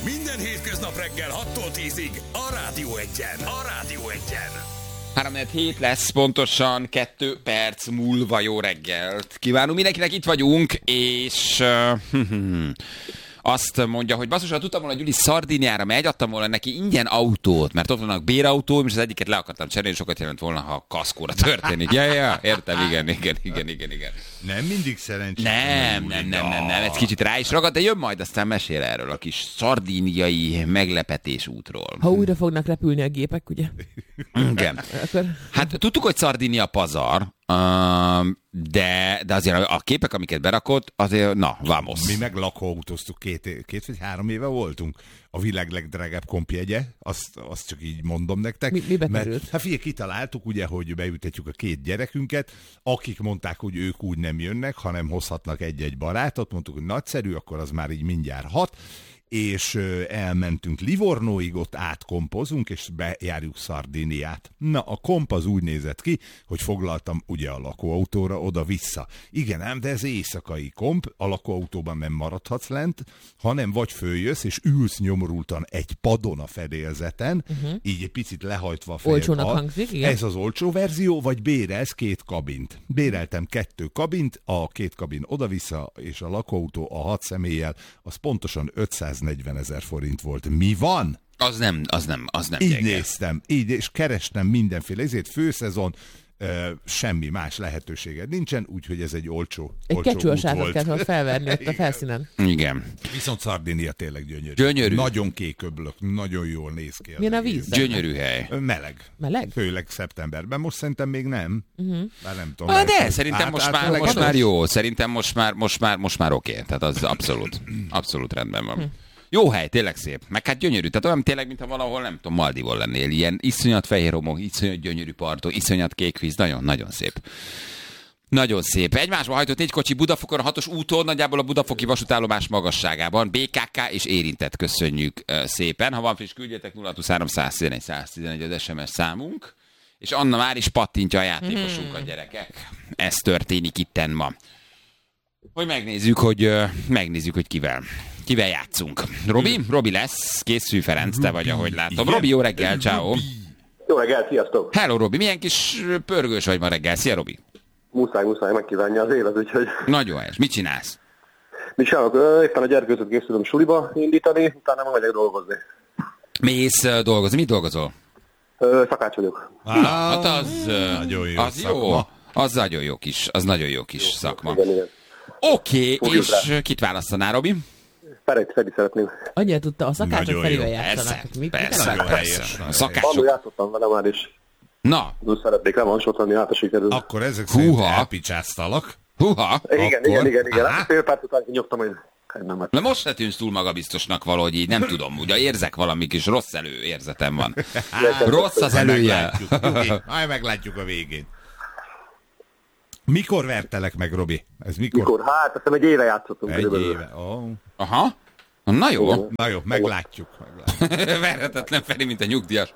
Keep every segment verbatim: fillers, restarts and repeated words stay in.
Minden hétköznap reggel hattól tízig a Rádió Egyen. A Rádió Egyen. három hét lesz, pontosan kettő perc múlva. Jó reggelt kívánunk mindenkinek, itt vagyunk, és uh, azt mondja, hogy basszus, ha tudtam volna, hogy Gyuri Szardiniára megy, adtam volna neki ingyen autót, mert ott vannak bérautóm, és az egyiket le akartam cserélni, sokat jelent volna, ha a kaszkóra történik. Ja, ja, értem, igen, igen, igen, igen, igen. Nem mindig szerencsés. Nem, nem, nem, nem, nem, ez kicsit rá is ragad, de jön majd, aztán mesél erről a kis szardíniai meglepetés útról. Ha újra fognak repülni a gépek, ugye? Igen. Akkor... Hát tudtuk, hogy Szardinia pazar, de, de azért a képek, amiket berakott, azért, na, vamos. Mi meg lakóautóztuk két, két vagy három éve voltunk. A világ legdrágább kompjegye, azt, azt csak így mondom nektek. Mi, mibe került? Hát figyelj, kitaláltuk ugye, hogy beültetjük a két gyerekünket, akik mondták, hogy ők úgy nem jönnek, hanem hozhatnak egy-egy barátot, mondtuk, hogy nagyszerű, akkor az már így mindjárt hat, és elmentünk Livornóig, ott átkompozunk, és bejárjuk Szardiniát. Na, a komp az úgy nézett ki, hogy foglaltam ugye a lakóautóra oda-vissza. Igen ám, de ez éjszakai komp, a lakóautóban nem maradhatsz lent, hanem vagy följössz, és ülsz nyomorultan egy padon a fedélzeten, uh-huh. így egy picit lehajtva a fejed. Olcsónak hangzik, igen. Ez az olcsó verzió, vagy bérelsz két kabint. Béreltem kettő kabint, a két kabin oda-vissza, és a lakóautó a hat személlyel, az pontosan ötszáznegyvenezer forint volt. Mi van? Az nem, az nem, az nem Így gyenge. néztem, így, és kerestem mindenféle, ezért főszezon, uh, semmi más lehetőséged nincsen, úgyhogy ez egy olcsó, egy olcsó kecsőasátot út volt. kellett felverni ott a felszínen. Igen. Viszont Szardinia tényleg gyönyörű. Gyönyörű. Nagyon kéköblök, nagyon jól néz ki. Milyen a víz? Gyönyörű hely. Meleg. Meleg? Főleg szeptemberben. Most szerintem még nem. Uh-huh. Már nem tudom. Ah, de lehet, szerintem át, most, át, már, át, most át, már jó. Szerintem most már, most már, most már oké. Okay. Tehát az abszolút, abszolút rendben van. Hm. Jó hely, tényleg szép. Meg hát gyönyörű. Tehát olyan tényleg, mintha valahol, nem tudom, Maldivon lennél. Ilyen iszonyat fehér homok, iszonyat gyönyörű partok, iszonyat kék víz. Nagyon, nagyon szép. Nagyon szép. Egymásba hajtott egy kocsi Budafokon a hatos úton, nagyjából a budafoki vasútállomás magasságában. bé ká ká és érintett, köszönjük szépen. Ha van friss, küldjetek nulla huszonhárom száz tizenegy száz tizenegy az es em es számunk. És Anna már is pattintja a játékosunkat, hmm. gyerekek. Ez történik itten ma. Hogy megnézzük, hogy uh, megnézzük, hogy kivel. Kivel játszunk. Robi? Robi lesz. Készülj, Ferenc, te vagy, ahogy látom. Robi, jó reggel, ciao. Jó reggel, sziasztok. Hello, Robi. Milyen kis pörgős vagy ma reggel. Szia, Robi. Muszáj, muszáj megkívánja az élet, úgyhogy... Nagyon helyes. Mit csinálsz? Mit csinálok? Éppen a gyerkőzőt készülöm suliba indítani, utána meg megyek dolgozni. Mész uh, dolgozni? Mit dolgozol? Ö, szakács vagyok. Ah, hát az, uh, nagyon jó az jó. Az nagyon jó kis, az nagyon jó kis jó, szakma. Igen, igen. Oké, okay, és rá. Kit választaná, Robi? Feri, Feri szeretném. Annyira tudta, a szakácsok Ferivel játszanak. Persze, mi, persze, mi persze. A szakácsok. Annól játszottam vele már is. Na. Úgy szeretnék revansotni, át a sikerül. Akkor ezek szerint elpicsáztalak. Húha. Igen, akkor... igen, igen, igen. Hát fél perc után kinyogtam, hogy nem. Na most se tűnsz túl magabiztosnak valahogy így, nem tudom, ugye érzek valami kis rossz előérzetem van. Rossz az elője. Majd meglátjuk a végén. Mikor vertelek meg, Robi? Ez mikor? Mikor? Hát, azt hiszem egy éve játszottunk. Egy körülbelül. Éve, oh. Aha. Na jó. Na jó, meglátjuk. meglátjuk. Verhetetlen Feri, mint a nyugdíjas.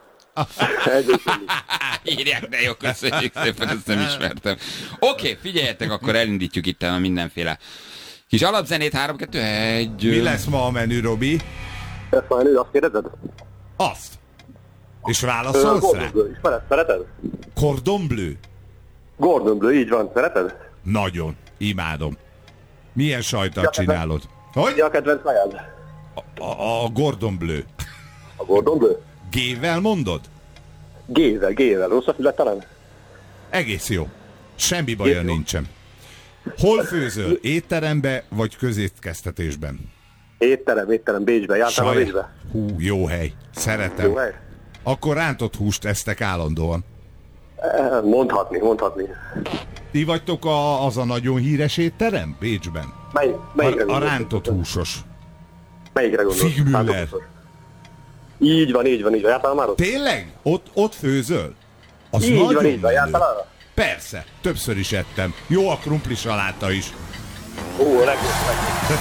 Írják, de jó, köszönjük szépen, ezt nem ismertem. Oké, okay, figyeljetek, akkor elindítjuk itt a mindenféle kis alapzenét, három, kettő, egy... Mi lesz ma a menü, Robi? Ez a menü, azt kérdezed? Azt. És válaszolsz rá? Ismered, szereted? Cordon bleu. Gordon Bleu, így van, szereted? Nagyon, imádom. Milyen sajtat csinálod? Hogy? Mi a kedvenc szájád? A, a, a Gordon Bleu. A Gordon Bleu? Gével mondod? Gével, gével. Rossz a fület talán? Egész jó. Semmi baja nincsen. Hol főzöl? Étterembe vagy közétkeztetésben? Étterem, étterem, Bécsben. Jártál a Bécsbe? Hú, jó hely. Szeretem. Jó hely? Akkor rántott húst esztek állandóan. Mondhatni, mondhatni. Ti vagytok a, az a nagyon híres étterem Bécsben? Mely, melyikre a, a rántott húsos. Melyikre gondolsz? Figmüller. Így van, így van, így van. Jártál már ott? Tényleg? Ott, ott főzöl? Az így nagyon van, így van. Jártál arra? Persze, többször is ettem. Jó a krumpli saláta is. Ó, legjobb, legjobb.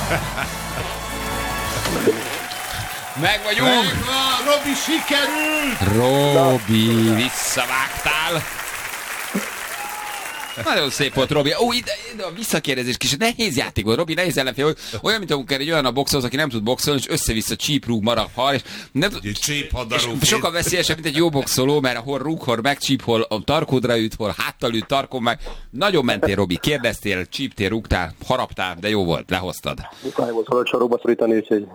Meg vagyunk! Megvan! Robi, sikerült! Robi, visszavágtál! Nagyon szép volt, Robi. Ó, ide, ide a visszakérdezés kis. Nehéz játék volt, Robi, nehéz ellenfél. Olyan, mint amikor egy olyan a boxolsz, aki nem tud boxolni, és össze-vissza csíp, rúg, marad, hal, és nem tud... Csíp, és sokkal veszélyesebb, mint egy jó boxoló, mert hol rúg, hol megcsíp, hol a tarkódra üt, hol háttal üt, tarkon meg. Nagyon mentél, Robi, kérdeztél, csíptél, rúgtál, haraptál, de jó volt, lehoztad. Muszáj volt valahogy sarokba szorítani, úgyhogy...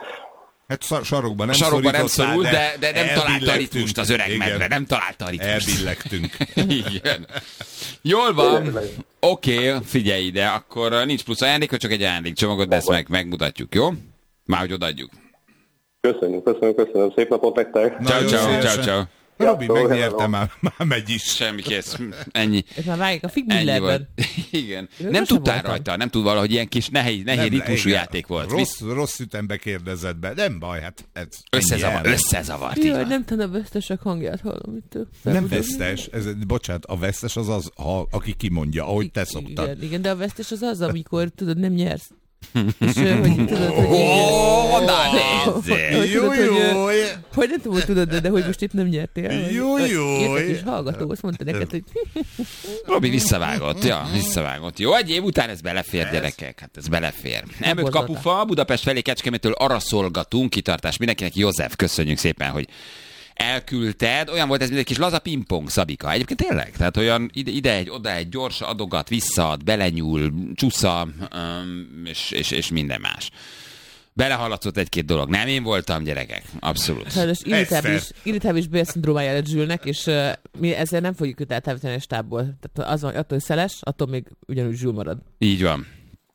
Hát sarokban nem sarokban nem szorult, de, de, de nem találta a ritmust az öreg medve, nem találta a ritmust. Elbillegtünk. Igen. Jól van. Oké, okay, figyelj ide, akkor nincs plusz ajándék, csak egy ajándékcsomagot, de ezt meg, megmutatjuk, jó? Már hogy odaadjuk. Köszönjük, köszönöm, köszönöm. Szép napot nektek. Ciao, ciao, ciao, ciao. Robi, megnyerte már, már megy is. Semmi kész, ennyi. Ez már vágják a Figmillerben. Igen. Ő nem tudtál rajta, nem tud valahogy ilyen kis nehéz, nehéz ritmusú játék volt. Rossz, rossz ütembe kérdezett be. Nem baj, hát ez összezavar, összezavart. Jaj, nem tudom, a vesztesek hangját hallom itt. Nem vesztes, ez, bocsánat, a vesztes az az, ha, aki kimondja, ahogy te szoktad. Igen, igen, de a vesztes az az, amikor tudod, nem nyersz. És hogy tudod, hogy... Ó, na nézzél! Jó, jó! Hogy nem tudom, hogy tudod, de hogy most itt nem nyertél. Jó, jó! Értek is hallgató, azt mondta neked, hogy... Robi visszavágott, ja, visszavágott. Jó, egy év után ez belefér, gyerekek, hát ez belefér. Emöt kapufa, Budapest felé Kecskemétől arra szolgatunk, kitartás mindenkinek. József, köszönjük szépen, hogy elküldted. Olyan volt ez, mint egy kis laza pingpong, Szabika. Egyébként tényleg, tehát olyan ide, ide egy, oda egy, gyors adogat, visszaad, belenyúl, csúsza, um, és, és, és minden más. Belehallatszott egy-két dolog. Nem én voltam, gyerekek. Abszolút. Sajnos irritábilis bélszindrómája lett Zsülnek, és uh, mi ezzel nem fogjuk őt eltávolítani a stábból. Tehát az van, attól, hogy szeles, attól még ugyanúgy Zsül marad. Így van.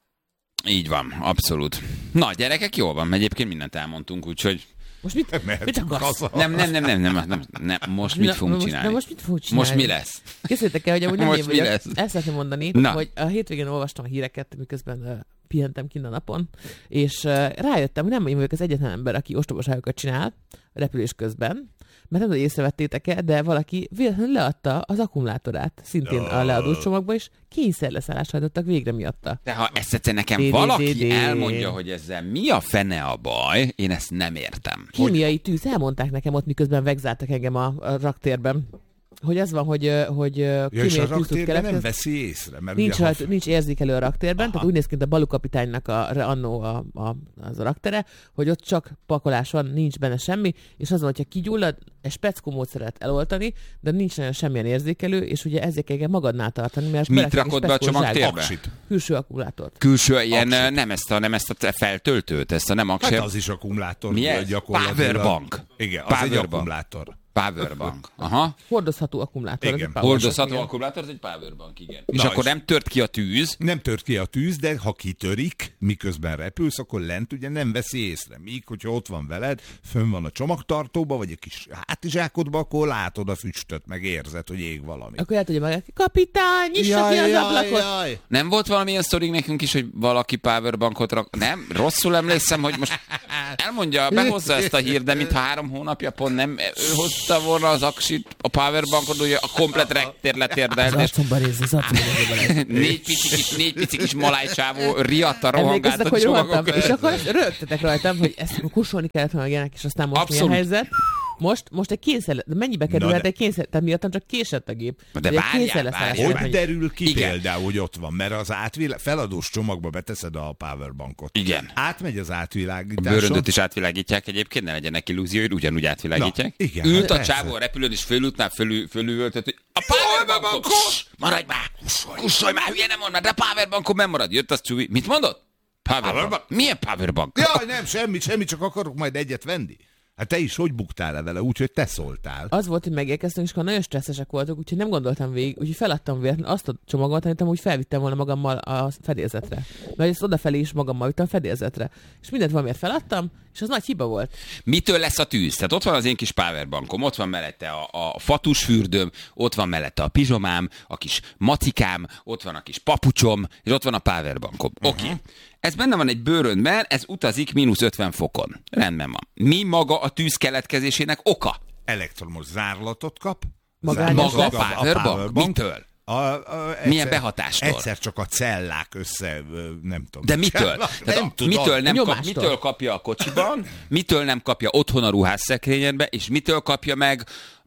Így van, abszolút. Na, gyerekek, jól van. Egyébként mindent elmondtunk, úgyhogy most mit, mit akarsz? Nem, nem, nem, nem, nem, nem, nem. Most mit fogunk csinálni? Na most mit fogunk csinálni? Most mi lesz? Készültek el, hogy amúgy nem én vagyok. Lesz? Ezt szeretném mondani, na, hogy a hétvégén olvastam a híreket, miközben uh, pihentem kint a napon, és uh, rájöttem, hogy nem én vagyok az egyetlen ember, aki ostobaságokat csinál repülés közben, mert nem tudom, hogy észrevettétek-e, de valaki véletlenül leadta az akkumulátorát, szintén a leadós csomagba, és kényszerleszállást hajtottak végre miatta. De ha ezt egyszer nekem valaki elmondja, hogy ezzel mi a fene a baj, én ezt nem értem. Kémiai tűz, elmondták nekem ott, miközben vegzáltak engem a, a raktérben. Hogy az van, hogy, hogy ja, kémiai tűz tud keletkezni. Nem veszi észre. Mert nincs, ha... nincs érzékelő a raktérben, aha. Tehát úgy néz ki, mint a Balú kapitánynak a, annó a, a, az a raktere, hogy ott csak pakolás van, nincs benne semmi, és az van, hogyha kigyullad, egy speckó módszeret eloltani, de nincs nagyon semmilyen érzékelő, és ugye ezért kell magadnál tartani. Mert mit rakod be a csomagtérbe? Külső akkumulátort. Külső, ilyen nem ezt, a, nem ezt a feltöltőt, ezt a nem aksert. Hát az is akkumulátor. Mi ez? Powerbank. Igen, az egy akkumulátor. Powerbank. Aha. Hordozható akkumulátor. Igen. Hordozható igen. akkumulátor, ez egy powerbank, igen. Na és akkor nem tört ki a tűz? Nem tört ki a tűz, de ha kitörik, miközben repülsz, akkor lent ugye nem veszi észre. Míg, hogyha ott van veled, fönn van a csomagtartóba, vagy egy kis hátizsákodba, akkor látod a füstöt, meg érzed, hogy ég valami. Akkor el tudja magát, kapitány, nyissa ki az ablakot. Jaj. Nem volt valamilyen sztorig nekünk is, hogy valaki powerbankot rak... Nem? Rosszul emlékszem, hogy most elmondja, behozza ezt a hírt, de mintha három hónapja pont nem ő hozta volna az aksit, a powerbankot, ugye a komplet rektér letérdelt. Az arcomban rész, az arcomban négy pici kis, négy pici kis malájcsávó riadta rohangált a csomagokat. És akkor rögtetek rajtam, hogy ezt kusolni kellett volna ilyenek, és aztán most milyen helyzet. Most, most egy kényszer, de mennyibe kerülhet egy kényszer, tehát miattam csak késett a gép. De várjál, várjál. Hogy derül ki igen. Például, hogy ott van, mert az átvilág, feladós csomagba beteszed a powerbankot. Igen. Átmegy az átvilágításon. Bőröndöt is átvilágítják egyébként, ne legyenek illúzióid, ugyanúgy átvilágítják. Na, igen, ült a csávó a repülőn, és fölültnál fölülöltött, hogy a powerbankot, maradj már, kussolj már, hülye nem mond már, de a powerbankon nem marad. Jött az Csubi. Mit mondott? Powerbank. Milyen powerbank? Jaj, nem, semmi, semmi, csak akarok majd egyet venni. Hát te is hogy buktál le vele, úgyhogy te szóltál. Az volt, hogy megérkeztünk, és akkor nagyon stresszesek voltak, úgyhogy nem gondoltam végig, úgyhogy feladtam véletlenül azt a csomagot, amit amúgy felvittem volna magammal a fedélzetre. Mert ezt odafelé is magammal vittem a fedélzetre. És mindent valamiért feladtam, és az nagy hiba volt. Mitől lesz a tűz? Tehát ott van az én kis powerbankom, ott van mellette a, a fatusfürdőm, ott van mellette a pizsomám, a kis macikám, ott van a kis papucsom, és ott van a powerbankom. Uh-huh. Oké. Okay. Ez benne van egy bőröndben, ez utazik mínusz ötven fokon. Rendben van. Mi maga a tűz keletkezésének oka? Elektromos zárlatot kap. Maga, maga a powerbank? Mitől? A, a, egyszer, milyen behatástól? Egyszer csak a cellák össze, nem tudom. De mitől? Tehát nem a, mitől, nem kap, mitől kapja a kocsiban, mitől nem kapja otthon a ruhásszekrényedbe, és mitől kapja meg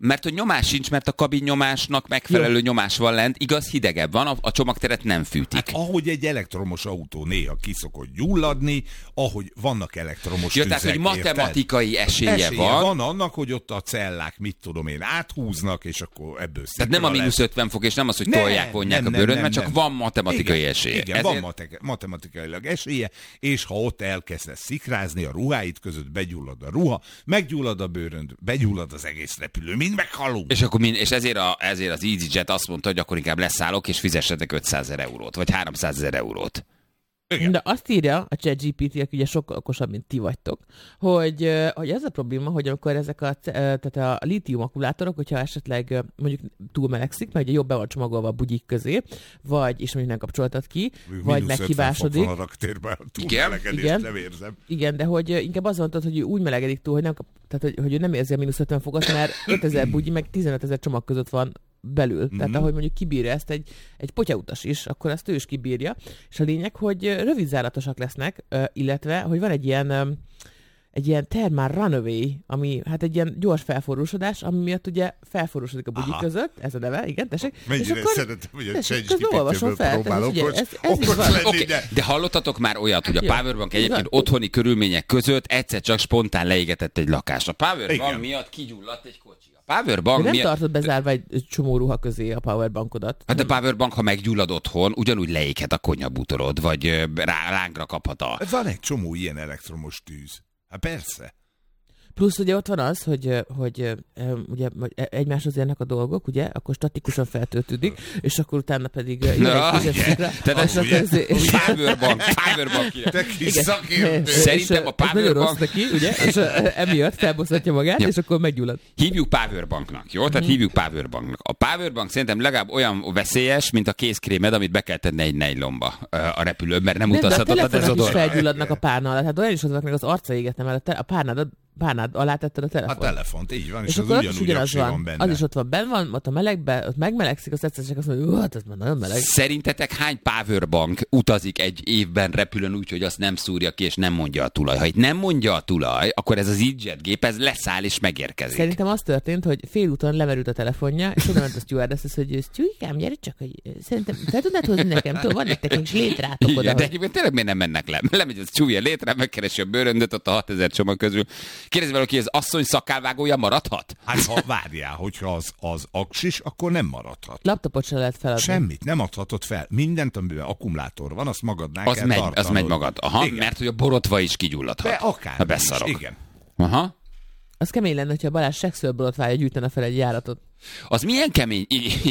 mert hogy nyomás sincs, mert a kabin nyomásnak megfelelő Jó. nyomás van lent, igaz, hidegebb van, a, a csomagteret nem fűtik. Hát, ahogy egy elektromos autó néha ki szokott gyulladni, ahogy vannak elektromos ja, tüzek. Tehát, hogy matematikai esélye, esélye van. van annak, hogy ott a cellák, mit tudom én, áthúznak, és akkor ebből Tehát nem a mínusz ötven fok, és nem az, hogy nem, tolják, vonják nem, a bőrön, mert csak nem. van matematikai igen, esélye. Igen, Ezért... van mate- matematikailag esélye, és ha ott elkezdesz szikrázni, a ruháid között begyullad a ruha, meggyullad a bőrönd, begyullad az egész repülő, mind meghalunk. És, akkor mind, és ezért, a, ezért az EasyJet azt mondta, hogy akkor inkább leszállok, és fizessetek ötszázezer eurót, vagy háromszázezer eurót. Igen. De azt írja a ChatGPT, aki ugye sokkal okosabb, mint ti vagytok, hogy, hogy ez a probléma, hogy amikor ezek a, tehát a lítium akkumulátorok, hogyha esetleg mondjuk túl melegszik, mert ugye jobb be van csomagolva a bugyik közé, vagy, és mondjuk nem kapcsoltad ki, Minus vagy meghibásodik. a raktérben, túl igen, melegedést igen, nem érzem. Igen, de hogy inkább az mondtad, hogy úgy melegedik túl, hogy, nem kap, tehát, hogy, hogy ő nem érzi a mínusz ötven fokot, mert ötezer bugyi meg tizenötezer csomag között van belül. Mm-hmm. Tehát ahogy mondjuk kibírja ezt egy, egy potyautas is, akkor ezt ő is kibírja. És a lényeg, hogy rövidzáratosak lesznek, illetve, hogy van egy ilyen egy ilyen thermal runaway, ami hát egy ilyen gyors felforrósodás, ami miatt ugye felforrósodik a bugyi között, ez a neve, igen, tessék. Mennyire akkor, szeretem, hogy a ChatGPT-ből próbálom, hogy okay. De hallottatok már olyat, hogy a Powerbank egyébként otthoni körülmények között egyszer csak spontán leégetett egy lakást. A Powerbank miatt kigyulladt egy kocsi. Powerbank de nem miatt... tartod bezárva egy csomó ruha közé a powerbankodat. Hát a Powerbank, ha meggyullad otthon, ugyanúgy leéghet a konyhabútorod, vagy rá, lángra kaphat a... Van egy csomó ilyen elektromos tűz. Hát persze. Plusz ugye ott van az, hogy, hogy ugye egymáshoz érnek a dolgok, ugye, akkor statikusan feltöltődik, és akkor utána pedig jön Na, egy szikra. Tehát ez Powerbank, Powerbank. Te kis szakértő. Szerintem a Powerbank... Nagyon rossz neki, ugye, és emiatt felbosszatja magát, ja. és akkor meggyullad. Hívjuk Powerbanknak, jó? Tehát mm. hívjuk Powerbanknak. A Powerbank szerintem legalább olyan veszélyes, mint a kézkrémed, amit be kell tenni egy nejlomba a repülőn, mert nem, nem utazhatod a dezodorant. De a telefonok is felgyulladnak a párna alatt. Hát olyan is az, meg az arca égetne, mert a, a párnádat párnád alá tetted a telefont. A telefont, így van, és, és az ugyanúgy ugyanaz van. van benne. Az is ott van benne, van, ott a melegben, ott megmelegszik, az egyszer csak azt mondja, hogy hát ez már nagyon meleg. Szerintetek hány Powerbank utazik egy évben repülőn úgy, hogy azt nem szúrja ki, és nem mondja a tulaj? Ha itt nem mondja a tulaj, akkor ez az EasyJet gép, ez leszáll és megérkezik. Szerintem az történt, hogy félúton lemerült a telefonja, és oda ment a stewardess, hogy Stewikám, gyere csak, hogy szerintem fel tudnád hozni nekem, tudom, van nektek egy létrátok oda. Igen, de egyébként tényleg miért nem mennek le? Lemegy az Stewie létre, megkeresi a bőröndöt ott a hatezer csomag közül. Kérdezi valaki, az asszony szakálvágója maradhat? Hát ha várjál, hogyha az, az aksis, akkor nem maradhat. Laptopot se lehet feladni. Semmit, nem adhatod fel. Mindent, amiben akkumulátor van, azt magadnál az kell megy, tartanod. Az megy magad. Aha, igen. Mert hogy a borotva is kigyulladhat. De akár ha beszarok. is, igen. Aha. Az kemény lenne, hogyha Balázs sekszőrborotvája gyűjtene fel egy járatot. Az milyen kemény,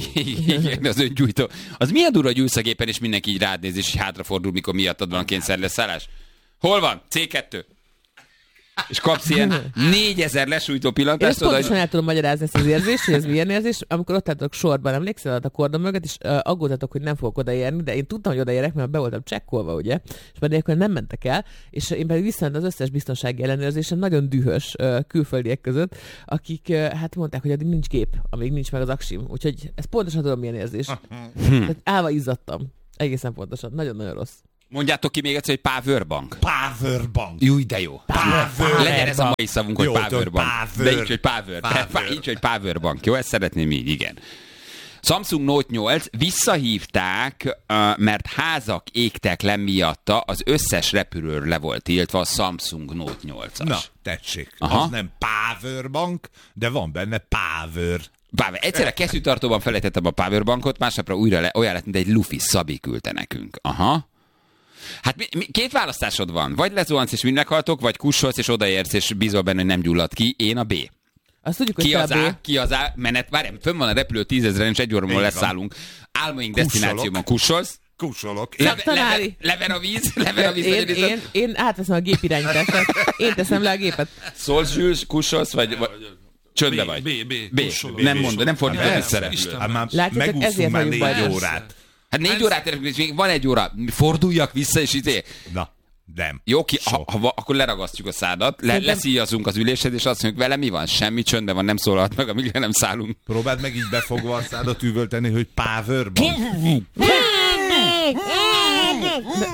igen, az öngyújtó. Az milyen durva gyújsz a gépen, és mindenki így rád néz, és hátrafordul, mikor miattad van a kényszerleszállás. Hol van? cé kettő. És kapsz ilyen négyezer lesújtó pillantást. Én ezt pontosan el tudom magyarázni ezt az érzést, hogy ez milyen érzés. Amikor ott álltok sorban, emlékszel a kordon mögött, és uh, aggódtatok, hogy nem fogok odaérni, de én tudtam, hogy odaérek, mert be voltam csekkolva, ugye? És pedig akkor nem mentek el, és én pedig visszament az összes biztonsági ellenőrzésen nagyon dühös uh, külföldiek között, akik uh, hát mondták, hogy addig nincs gép, amíg nincs meg az aksim. Úgyhogy ez pontosan tudom, milyen érzés. Tehát állva izzadtam. Egészen pontosan. Nagyon-nagyon rossz. Mondjátok ki még egyszer, hogy Powerbank. Powerbank. Jó, de jó. Power. Legyen ez a mai szavunk, hogy jó, Powerbank. Power. De így, hogy Power. Power. Így, hogy Powerbank. Jó, ezt szeretném így, igen. Samsung Note nyolc visszahívták, mert házak égtek le miatta, az összes repülőről le volt tiltva a Samsung Note nyolcas. Na, tessék. Aha. Az nem Powerbank, de van benne Power. Power. Egyszerre kesztyűtartóban felejtettem a Powerbankot, másnapra újra le, olyan lett, mint egy lufi Szabi küldte nekünk. Aha. Hát mi, mi, két választásod van. Vagy lezuhansz és mind meghaltok, vagy kussolsz és odaérsz és bízol benne, hogy nem gyullad ki. Én a B. Azt tudjuk, hogy ki az a B. A, ki az A, menet, várjál, fönn van a repülő tízezren, és egy óra múlva leszállunk. Álmaink desztinációban kussolsz. Kussolok. Leve, leve, lever a víz, lever a víz. Én, én, én, én átveszem a gépirányítását. Én teszem le a gépet. Szólsz, Zsűs, kussolsz, vagy... vagy... Csöndbe vagy. B, B, B. B. Nem mondod, nem fordítod egy szereplőt. Hát már látjátok, ezért már vagyunk négy bajban. órát. Hát négy órát érünk, még van egy óra. Forduljak vissza, és izé. Na, nem. Jó, ki, ha, ha, akkor leragasztjuk a szádat, le, leszíjazunk az ülésed, és azt mondjuk, vele mi van? Semmi, csöndben van, nem szólalhat meg, amíg nem szállunk. Próbáld meg így befogva a szádat üvölteni, hogy Powerbank.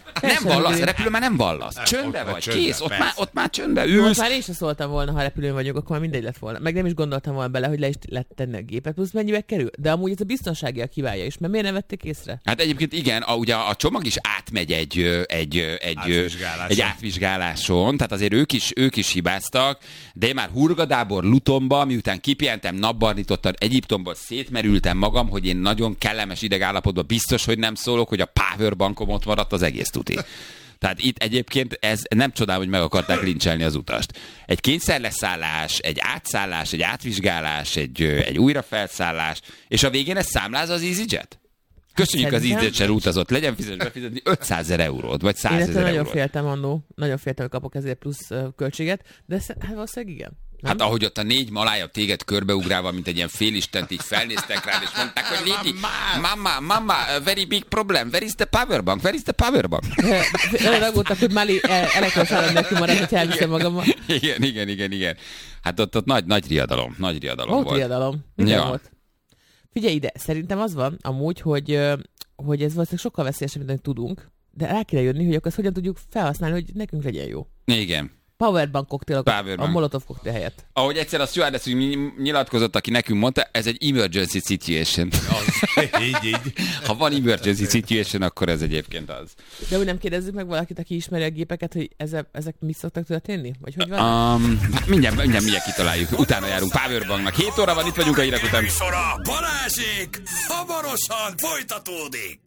Nem vallasz, a repülő már nem vallasz. Csöndbe vagy, csöndbe, kész, ott már, ott már csöndbe ülsz. Most már én sem szóltam volna, ha repülőn vagyok, akkor már mindegy lett volna. Meg nem is gondoltam volna bele, hogy le is lehet tenni a gépet, plusz mennyibe kerül. De amúgy ez a biztonsági a kiválja is, mert miért nem vették észre? Hát egyébként igen, a, ugye a csomag is átmegy egy, egy, egy, Átvizsgáláson. egy átvizsgáláson, tehát azért ők is, ők is hibáztak, de én már Hurgadábor Lutonba, miután kipihentem, napbarnítottan, Egyiptomból szétmerültem magam, hogy én nagyon kellemes idegállapotban biztos, hogy nem szólok, hogy a powerbankom ott maradt, az egész tuti. Tehát itt egyébként ez nem csodál, hogy meg akarták lincselni az utast. Egy kényszerleszállás, egy átszállás, egy átvizsgálás, egy, egy újrafelszállás, és a végén ez számláz az EasyJet? Köszönjük az EasyJet utazott, legyen fizes befizetni ötszázezer eurót, vagy százezer eurót. Nagyon féltem annó, nagyon féltem, hogy kapok ezért plusz uh, költséget, de hát valószínűleg igen. Nem? Hát ahogy ott a négy malája téged körbeugrálva, mint egy ilyen félistent, így felnéztek rád, és mondták, hogy Lady, mama, mama, very big problem, where is the powerbank, where is the powerbank? Nagyon aggódtak, hogy Mali elektromos áram nélkül marad, hogy elviszem magammal. Igen, igen, igen, igen. Hát ott, ott nagy, nagy riadalom, nagy riadalom volt. Volt riadalom, minden ja. volt. Figyelj ide, szerintem az van amúgy, hogy, hogy ez valószínűleg sokkal veszélyesebb, mint amit tudunk, de rá kéne jönni, hogy akkor ezt hogyan tudjuk felhasználni, hogy nekünk legyen jó. Igen. Powerbank koktélok a Molotov koktél helyett. Ahogy egyszer a stewardess nyilatkozott, aki nekünk mondta, ez egy emergency situation. így, így. Ha van emergency situation, akkor ez egyébként az. De úgy nem kérdezzük meg valakit, aki ismeri a gépeket, hogy ezek, ezek mi szoktak történni? Vagy hogy van? Um, mindjárt, mindjárt, mindjárt kitaláljuk. Utána járunk Powerbanknak. hét óra van, itt vagyunk a hírek után. Balázsék! Hamarosan folytatódik!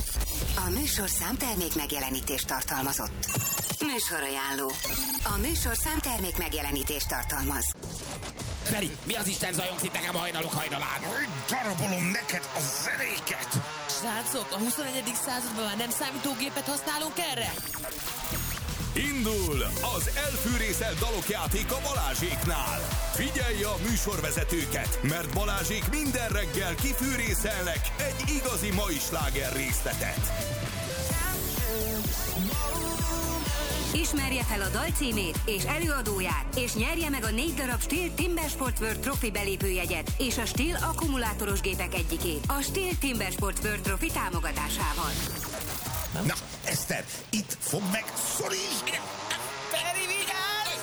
A műsor számtermék megjelenítést tartalmazott. Műsorajánló. A műsor számtermék megjelenítést tartalmaz. Feri, mi az Isten zajongsz itt nekem a hajnalok hajnalán? Darabolom neked a zenéket! Srácok, a huszonegyedik században már nem számítógépet használunk erre? Indul az elfűrészelt dalok játéka Balázséknál. Figyelj a műsorvezetőket, mert Balázsék minden reggel kifűrészelnek egy igazi mai sláger részletet. Ismerje fel a dal címét és előadóját, és nyerje meg a négy darab Stihl Timbersport World Trophy belépőjegyet és a Stihl akkumulátoros gépek egyikét a Stihl Timbersport World Trophy támogatásával. Na, Eszter, itt fog meg, szorítsd! Feri, vigyázz!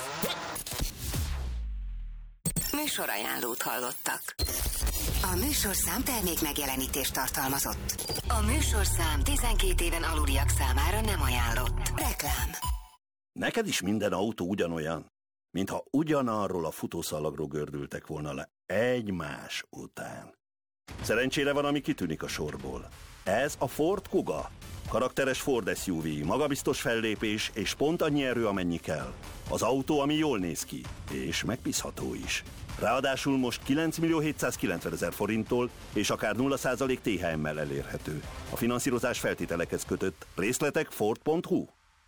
Műsorajánlót hallottak. A műsor számtermék megjelenítést tartalmazott. A műsorszám tizenkét éven aluliak számára nem ajánlott. Reklám. Neked is minden autó ugyanolyan, mintha ugyanarról a futószalagról gördültek volna le egymás után. Szerencsére van, ami kitűnik a sorból. Ez a Ford Kuga. Karakteres Ford es u vé, magabiztos fellépés és pont annyi erő, amennyi kell. Az autó, ami jól néz ki, és megbízható is. Ráadásul most kilenc millió hétszázkilencvenezer forinttól és akár nulla százalék té há emmel elérhető. A finanszírozás feltételekhez kötött. Részletek ford pont hu.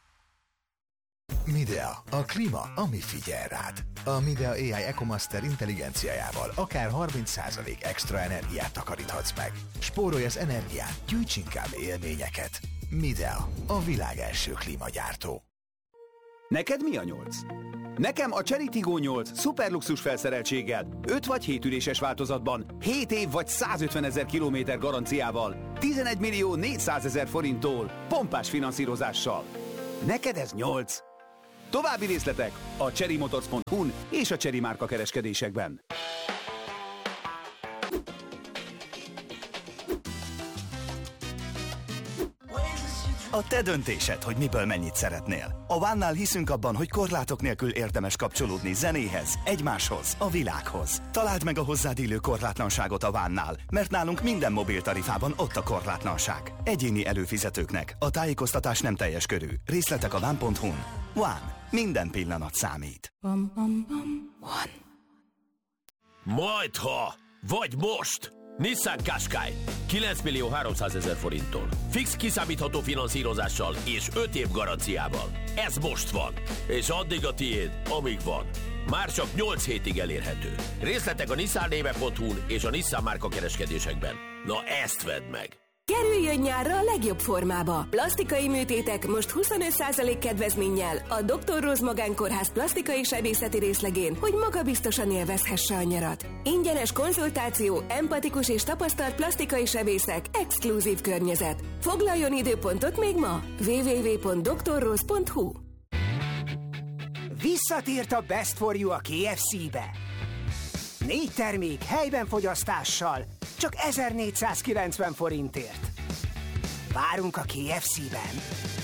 Midea, a klíma, ami figyel rád. A Midea á i EcoMaster intelligenciájával akár harminc százalék extra energiát takaríthatsz meg. Spórolj az energián, gyűjts inkább élményeket. Midea, a világ első klímagyártó. Neked mi a nyolc? Nekem a Chery Tiggo nyolc szuperluxus felszereltséggel, öt vagy hét üléses változatban, hét év vagy százötvenezer kilométer garanciával, tizenegy millió négyszázezer forinttól, pompás finanszírozással. Neked ez nyolc. További részletek a cherrymotors pont hu-n és a Chery márka kereskedésekben. A te döntésed, hogy miből mennyit szeretnél. A Vánnál hiszünk abban, hogy korlátok nélkül érdemes kapcsolódni zenéhez, egymáshoz, a világhoz. Találd meg a hozzád illő korlátlanságot a Vánnál, mert nálunk minden mobiltarifában ott a korlátlanság. Egyéni előfizetőknek a tájékoztatás nem teljes körű. Részletek a ván pont hu-n. Ván. Minden pillanat számít. Majdha, vagy most! Nissan Qashqai kilenc millió háromszázezer forinttól. Fix kiszámítható finanszírozással és öt év garanciával. Ez most van. És addig a tiéd, amíg van. Már csak nyolc hétig elérhető. Részletek a nissan néve pont hu-n és a Nissan márka kereskedésekben. Na ezt vedd meg! Kerüljön nyárra a legjobb formába. Plastikai műtétek most huszonöt százalék kedvezménnyel a doktor Rose Magánkórház plastikai sebészeti részlegén, hogy magabiztosan élvezhesse a nyarat. Ingyenes konzultáció, empatikus és tapasztalt plastikai sebészek, exkluzív környezet. Foglaljon időpontot még ma! double-u double-u double-u pont doktor rose pont hu. Visszatért a Best for You a ké ef cé-be. Négy termék helyben fogyasztással, csak ezernégyszázkilencven forintért. Várunk a ké ef cé-ben.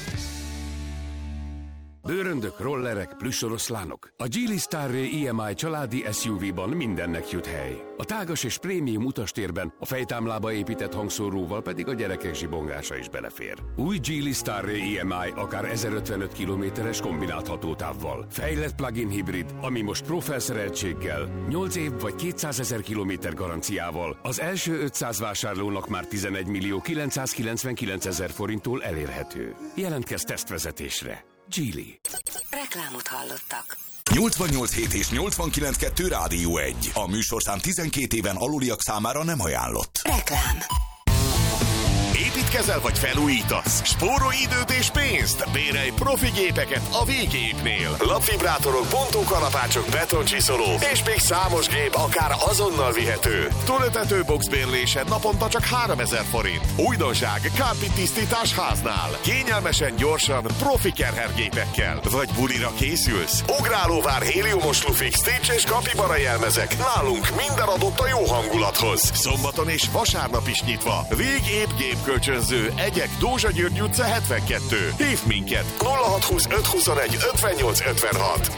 Bőröndök, rollerek, plüssoroszlánok. A Geely Starray i em i családi es u vé-ban mindennek jut hely. A tágas és prémium utastérben, a fejtámlába épített hangszóróval pedig a gyerekek zsibongása is belefér. Új Geely Starray i em i akár ezerötvenöt kilométeres kombinált hatótávval. Fejlett plug-in hibrid, ami most Pro felszereltséggel, nyolc év vagy kétszázezer kilométer garanciával az első ötszáz vásárlónak már tizenegymillió kilencszázkilencvenkilencezer forinttól elérhető. Jelentkezz tesztvezetésre. Geely. Reklámot hallottak. nyolcvannyolc hét és nyolcvankilenc kettő Rádió egy. A műsorszám tizenkét éven aluliak számára nem ajánlott. Reklám. Építkezel vagy felújítasz? Spórolj időt és pénzt! Bérelj profi gépeket a Végépnél. Lapvibrátorok, bontókalapácsok, betoncsiszoló és még számos gép akár azonnal vihető. Túlötető boxbérlésed naponta csak háromezer forint. Újdonság, kárpit tisztítás háznál. Kényelmesen, gyorsan, profi kerhergépekkel. Vagy bulira készülsz? Ugrálóvár, héliumos lufik, stitch és kapibara jelmezek. Nálunk minden adott a jó hangulathoz. Szombaton és vasárnap is nyitva. Végép gépkölcsönző, Egyek, Dózsa György utca hetvenkettő. Hív minket nulla hatszázhúsz ötszázhuszonegy ötvennyolc ötvenhat.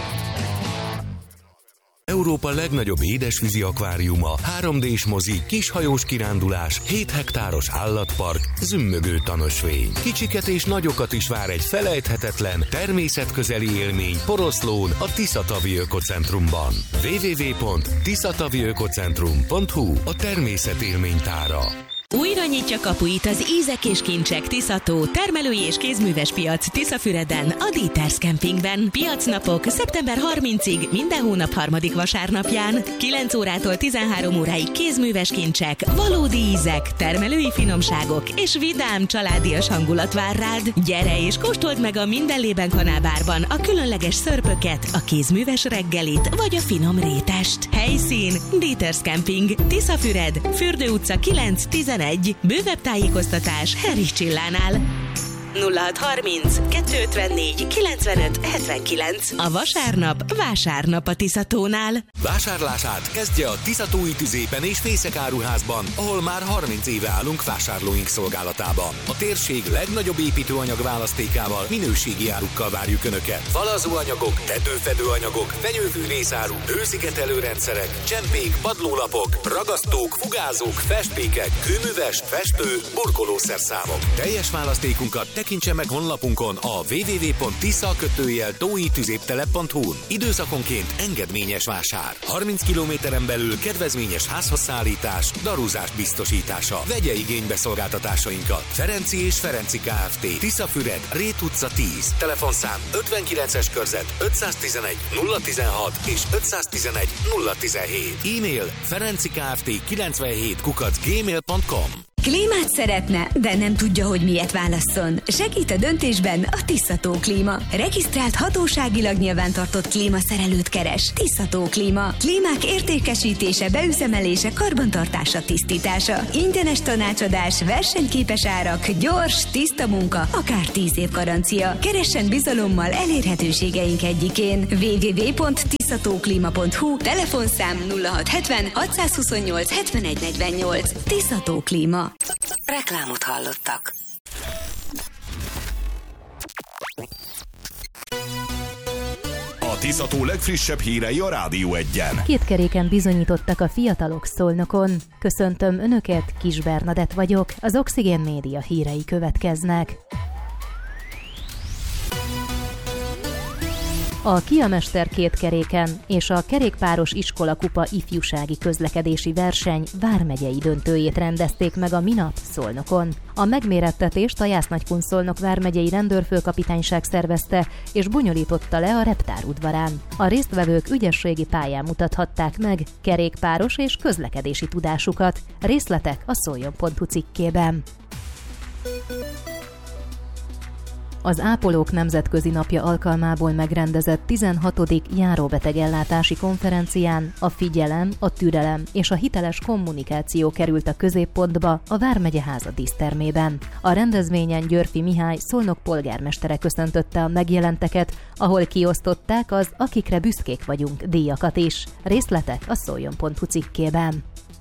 Európa legnagyobb édesvízi akváriuma, három dés mozi, kishajós kirándulás, hét hektáros állatpark, zümmögő tanösvény. Kicsiket és nagyokat is vár egy felejthetetlen, természetközeli élmény Poroszlón, a Tiszatavi Ökocentrumban. double-u double-u double-u pont tiszatavi ökocentrum pont hu a természet élménytára. Újra nyitja kapuit az Ízek és Kincsek Tiszató termelői és kézműves piac Tiszafüreden, a Dieters Campingben. Piacnapok szeptember harmincadikáig minden hónap harmadik vasárnapján, kilenc órától tizenhárom óráig kézműves kincsek, valódi ízek, termelői finomságok és vidám családias hangulat vár rád. Gyere és kóstold meg a Mindenlében kanálbárban a különleges szörpöket, a kézműves reggelit vagy a finom rétest. Helyszín Dieters Camping, Tiszafüred, Fürdő utca kilenc tizenegy. Bővebb tájékoztatás Henrich Csillánál. nulla hatszázharminc kettőszázötvennégy kilencvenöt hetvenkilenc. A vasárnap vásárnap a Tiszatónál. Vásárlását kezdje a Tiszatói Tüzépen és Fészek áruházban, ahol már harminc éve állunk vásárlóink szolgálatában. A térség legnagyobb építőanyag választékával, minőségi árukkal várjuk Önöket. Falazóanyagok, tetőfedőanyagok, fenyőfűrészáru, hőszigetelőrendszerek, csempék, padlólapok, ragasztók, fugázók, festmékek, kőműves, festő, burkolószerszámok. Teljes választékunkat tekintse meg honlapunkon a double-u double-u double-u pont tisza kötőjel tói tüzéptelep pont hu-n. Időszakonként engedményes vásár. harminc kilométeren belül kedvezményes házhozszállítás, darúzás biztosítása. Vegye igénybe szolgáltatásainkat. Ferenci és Ferenci Kft. Tiszafüred, Rét utca tíz. Telefonszám ötvenkilences körzet ötszáztizenegy nulla tizenhat és ötszáztizenegy nulla tizenhét. E-mail ferencikft kilencvenhét kukac gmail pont com. Klímát szeretne, de nem tudja, hogy miért válasszon. Segít a döntésben a Tiszató Klíma. Regisztrált hatóságilag nyilvántartott klímaszerelőt keres. Tiszató Klíma. Klímák értékesítése, beüzemelése, karbantartása, tisztítása. Ingyenes tanácsadás, versenyképes árak, gyors, tiszta munka, akár tíz év garancia. Keressen bizalommal elérhetőségeink egyikén. double-u double-u double-u pont tiszatóklima pont hu. Telefonszám nulla hatszázhetven hatszázhuszonnyolc hetvenegy negyvennyolc. Tiszató Klíma. Reklámot hallottak. A Tiszató legfrissebb hírei a Rádió egyen. Két keréken bizonyítottak a fiatalok Szolnokon. Köszöntöm Önöket, Kis Bernadett vagyok, az Oxigén Média hírei következnek. A Kia Mester két keréken és a kerékpáros iskolakupa ifjúsági közlekedési verseny vármegyei döntőjét rendezték meg a minap Szolnokon. A megmérettetést a Jász-Nagykun-Szolnok vármegyei rendőrfőkapitányság szervezte és bonyolította le a Reptár udvarán. A résztvevők ügyességi pályán mutathatták meg kerékpáros és közlekedési tudásukat. Részletek a szoljon pont hu cikkében. Az Ápolók Nemzetközi Napja alkalmából megrendezett tizenhatodik járóbetegellátási konferencián a figyelem, a türelem és a hiteles kommunikáció került a középpontba a Vármegye háza dísztermében. A rendezvényen Györfi Mihály Szolnok polgármestere köszöntötte a megjelenteket, ahol kiosztották az Akikre büszkék vagyunk díjakat is. Részletek a szoljon pont hu cikkében.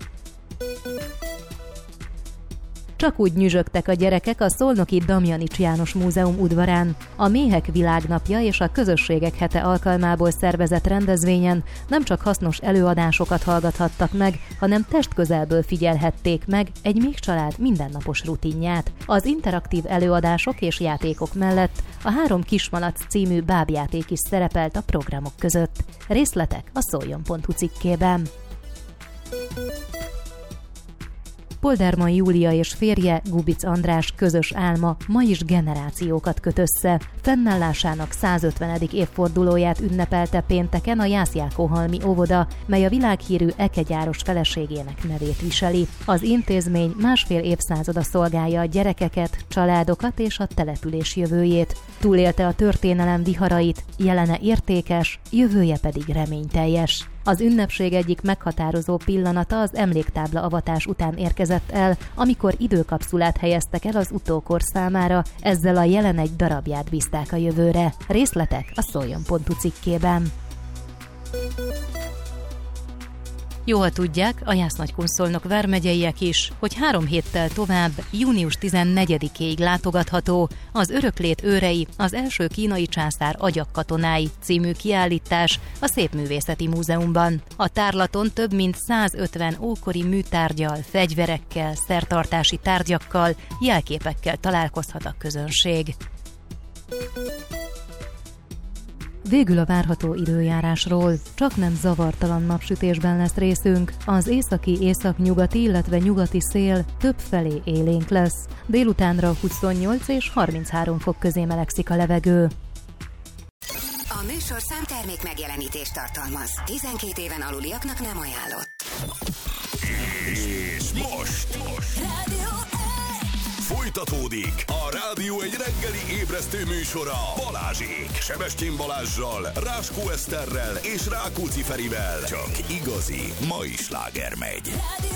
Csak úgy nyüzsögtek a gyerekek a szolnoki Damjanics János Múzeum udvarán. A Méhek Világnapja és a Közösségek Hete alkalmából szervezett rendezvényen nem csak hasznos előadásokat hallgathattak meg, hanem testközelből figyelhették meg egy méhcsalád mindennapos rutinját. Az interaktív előadások és játékok mellett a Három Kismalac című bábjáték is szerepelt a programok között. Részletek a szoljon pont hu cikkében. Polderman Júlia és férje, Gubic András közös álma ma is generációkat köt össze. Fennállásának százötvenedik évfordulóját ünnepelte pénteken a Jászjákóhalmi óvoda, mely a világhírű ekegyáros feleségének nevét viseli. Az intézmény másfél évszázada szolgálja a gyerekeket, családokat és a település jövőjét. Túlélte a történelem viharait, jelene értékes, jövője pedig reményteljes. Az ünnepség egyik meghatározó pillanata az emléktábla avatás után érkezett el, amikor időkapszulát helyeztek el az utókor számára, ezzel a jelen egy darabját bízták a jövőre. Részletek a szoljon pont hu cikkében. Jól tudják, a Jász-Nagykun-Szolnok vármegyeiek is, hogy három héttel tovább, június tizennegyedikéig látogatható az Öröklét őrei, az első kínai császár agyagkatonái című kiállítás a Szépművészeti Múzeumban. A tárlaton több mint százötven ókori műtárggyal, fegyverekkel, szertartási tárgyakkal, jelképekkel találkozhat a közönség. Végül a várható időjárásról. Csak nem zavartalan napsütésben lesz részünk. Az északi, északnyugati, illetve nyugati szél többfelé élénk lesz. Délutánra huszonnyolc és harminchárom fok közé melegszik a levegő. A műsorszám termék megjelenítést tartalmaz. tizenkét éven aluliaknak nem ajánlott. És most, most. Folytatódik a Rádió egy reggeli ébresztő műsora Balázsék, Sebestyén Balázssal, Ráskó Eszterrel és Rákóczi Ferivel. Csak igazi mai sláger megy.